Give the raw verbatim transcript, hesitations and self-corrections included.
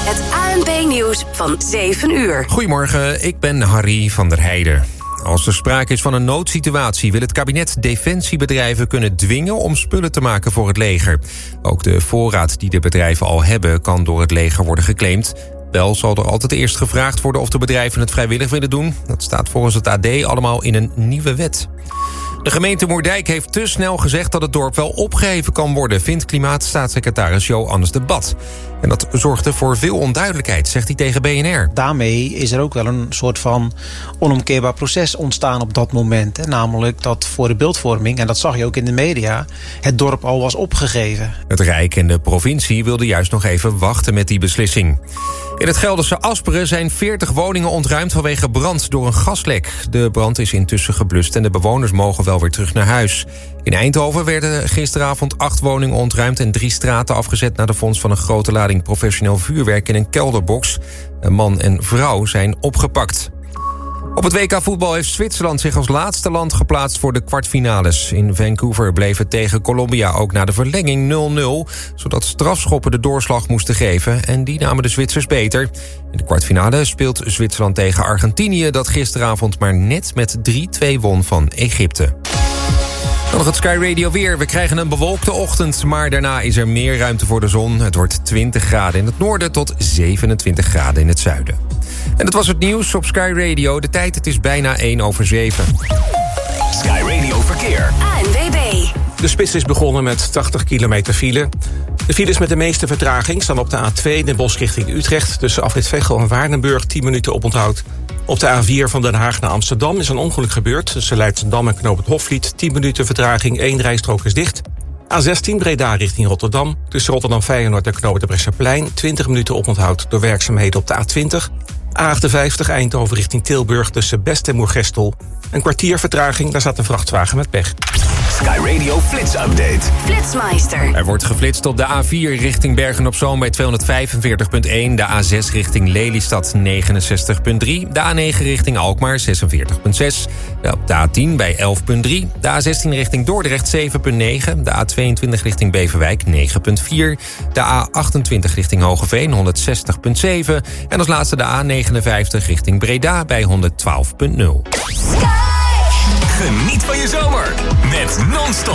Het A N P-nieuws van zeven uur. Goedemorgen, ik ben Harry van der Heijden. Als er sprake is van een noodsituatie wil het kabinet defensiebedrijven kunnen dwingen om spullen te maken voor het leger. Ook de voorraad die de bedrijven al hebben kan door het leger worden geclaimd. Wel zal er altijd eerst gevraagd worden of de bedrijven het vrijwillig willen doen. Dat staat volgens het A D allemaal in een nieuwe wet. De gemeente Moerdijk heeft te snel gezegd dat het dorp wel opgeheven kan worden, vindt klimaatstaatssecretaris Johannes de Bat. En dat zorgde voor veel onduidelijkheid, zegt hij tegen B N R. Daarmee is er ook wel een soort van onomkeerbaar proces ontstaan op dat moment. Hè? Namelijk dat voor de beeldvorming, en dat zag je ook in de media, het dorp al was opgegeven. Het Rijk en de provincie wilden juist nog even wachten met die beslissing. In het Gelderse Asperen zijn veertig woningen ontruimd vanwege brand door een gaslek. De brand is intussen geblust en de bewoners mogen wel weer terug naar huis. In Eindhoven werden gisteravond acht woningen ontruimd en drie straten afgezet na de vondst van een grote lading professioneel vuurwerk in een kelderbox. Een man en vrouw zijn opgepakt. Op het W K voetbal heeft Zwitserland zich als laatste land geplaatst voor de kwartfinales. In Vancouver bleef het tegen Colombia ook na de verlenging nul nul... zodat strafschoppen de doorslag moesten geven en die namen de Zwitsers beter. In de kwartfinale speelt Zwitserland tegen Argentinië, dat gisteravond maar net met drie twee won van Egypte. Dan nog het Sky Radio weer. We krijgen een bewolkte ochtend, maar daarna is er meer ruimte voor de zon. Het wordt twintig graden in het noorden tot zevenentwintig graden in het zuiden. En dat was het nieuws op Sky Radio. De tijd, het is bijna één over zeven. Sky Radio Verkeer. A N W B. De spits is begonnen met tachtig kilometer file. De files met de meeste vertraging staan op de A twee Den Bosch richting Utrecht... tussen afrit Veghel en Waardenburg, tien minuten oponthoud. Op de A vier van Den Haag naar Amsterdam is een ongeluk gebeurd. Tussen Leidschendam en Knoop het Hofvliet, tien minuten vertraging, één rijstrook is dicht. A zestien Breda richting Rotterdam. Tussen Rotterdam Feyenoord en Knoop het Brechtseplein, twintig minuten oponthoud door werkzaamheden op de A twintig. A achtenvijftig Eindhoven richting Tilburg tussen Best en Moergestel. Een kwartier vertraging, daar staat een vrachtwagen met pech. Sky Radio Flits Update. Flitsmeister. Er wordt geflitst op de A vier richting Bergen-op-Zoom bij tweehonderdvijfenveertig komma één... de A zes richting Lelystad negenenzestig komma drie... de A negen richting Alkmaar zesenveertig komma zes... de A tien bij elf komma drie... de A zestien richting Dordrecht zeven komma negen... de A tweeëntwintig richting Beverwijk negen komma vier... de A achtentwintig richting Hogeveen honderdzestig komma zeven... en als laatste de A negenenvijftig richting Breda bij honderdtwaalf komma nul. Geniet van je zomer met non-stop